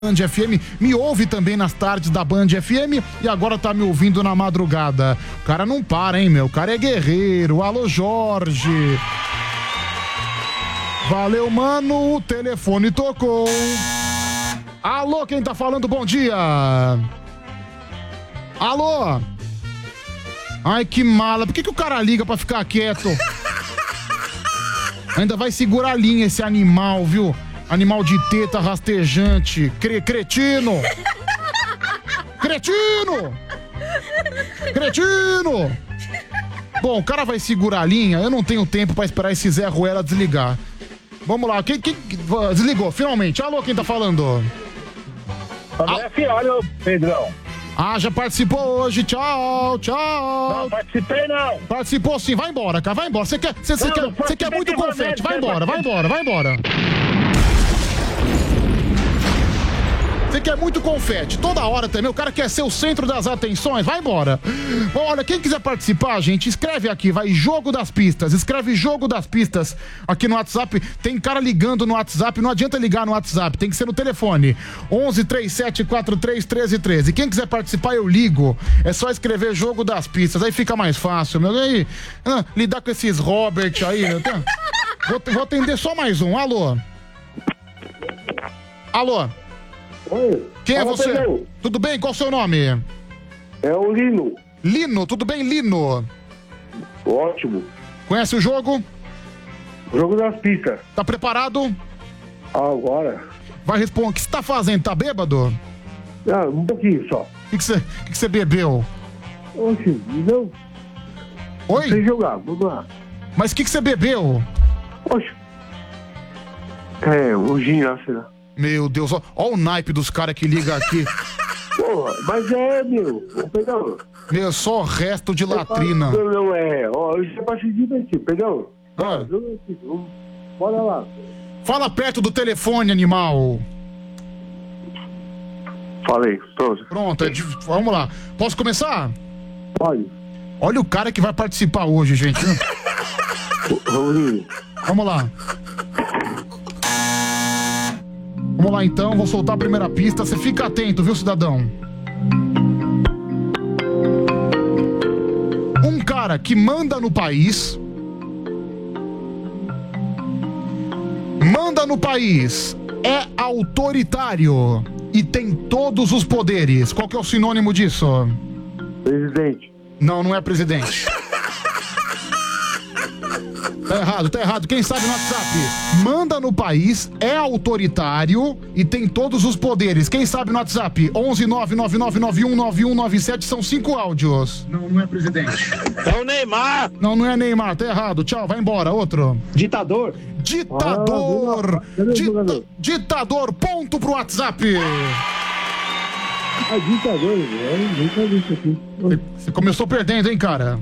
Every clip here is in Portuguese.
Band FM, me ouve também nas tardes da Band FM e agora tá me ouvindo na madrugada. O cara não para, hein, meu? O cara é guerreiro. Alô, Jorge. Valeu, mano. O telefone tocou. Alô, quem tá falando? Bom dia. Alô. Ai, que mala. Por que o cara liga pra ficar quieto? Ainda vai segurar a linha esse animal, viu? Animal de teta rastejante. Cretino! Cretino! Cretino! Bom, o cara vai segurar a linha. Eu não tenho tempo pra esperar esse Zé Ruela desligar. Vamos lá. Quem desligou? Finalmente. Alô, quem tá falando? André Fialho, Pedrão. Ah, já participou hoje. Tchau, tchau. Não participei, não. Participou sim. Vai embora, cara. Vai embora. Você quer muito confete. Vai embora, vai embora, vai embora. Você quer muito confete, toda hora também, o cara quer ser o centro das atenções, vai embora. Bom, olha, quem quiser participar, gente, escreve aqui, vai, Jogo das Pistas, escreve Jogo das Pistas aqui no WhatsApp, tem cara ligando no WhatsApp, não adianta ligar no WhatsApp, tem que ser no telefone, 11 37 43 13 13. Quem quiser participar, eu ligo, é só escrever Jogo das Pistas, aí fica mais fácil, meu, aí, lidar com esses Robert aí, meu, tá? Vou atender só mais um, alô? Alô? Oi. Quem é você? Pedro. Tudo bem? Qual o seu nome? É o Lino. Lino, tudo bem, Lino? Ótimo. Conhece o jogo? Jogo das pistas. Tá preparado? Agora. Vai responder. O que você tá fazendo? Tá bêbado? Ah, um pouquinho só. O que você bebeu? Oxi, não. Oi? Sem jogar, vamos lá. Mas o que você bebeu? Oxi. É, o gin lá, será? Meu Deus, ó o naipe dos caras que ligam aqui. Porra, mas meu. Perdão. Meu, só resto de latrina. Não é. Ó, eu já passei de divertir, perdão. Ah. Bora lá. Fala perto do telefone, animal. Falei, pronto. Pronto, vamos lá. Posso começar? Pode. Olha o cara que vai participar hoje, gente. Vamos lá. Vamos lá então, vou soltar a primeira pista. Você fica atento, viu, cidadão? Um cara que manda no país. É autoritário e tem todos os poderes. Qual que é o sinônimo disso? Presidente. Não é presidente. Tá errado. Quem sabe no WhatsApp? Manda no país, é autoritário e tem todos os poderes. Quem sabe no WhatsApp? 11 999919197, são 5 áudios. Não é presidente. É o Neymar. Não é Neymar, tá errado. Tchau, vai embora. Outro. Ditador. Ditador, ponto pro WhatsApp. Ditador, eu nunca vi isso aqui. Você começou perdendo, hein, cara?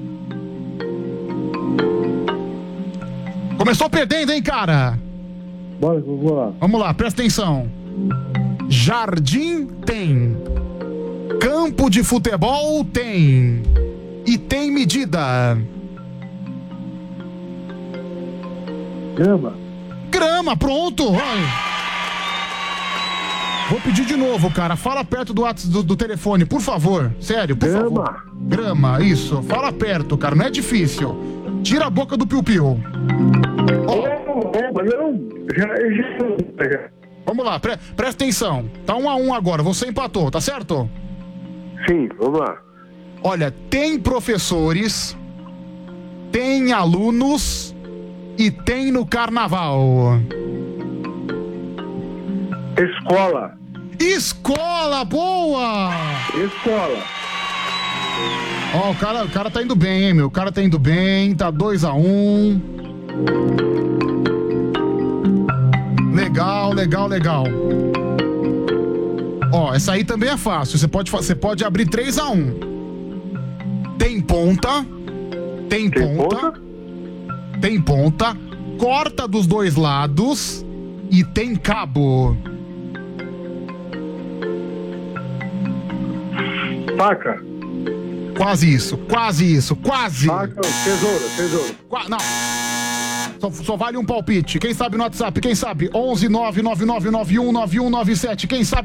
Bora, vamos lá. Vamos lá, presta atenção. Jardim tem. Campo de futebol tem. E tem medida. Grama, pronto. Vai. Vou pedir de novo, cara. Fala perto do telefone, por favor. Sério, por favor. Grama, isso. Fala perto, cara. Não é difícil. Tira a boca do piu-piu. Vamos lá, presta atenção. Tá 1-1 agora, você empatou, tá certo? Sim, vamos lá. Olha, tem professores, tem alunos e tem no carnaval. Escola, boa! Escola. Ó, o cara tá indo bem, hein, meu? O cara tá indo bem, tá 2-1. Legal. Ó, essa aí também é fácil. Você pode abrir 3-1. Tem ponta, corta dos dois lados e tem cabo. Faca. Quase isso. Faca, tesouro. Não. Só vale um palpite. Quem sabe no WhatsApp? Quem sabe? 11 999919197. Quem sabe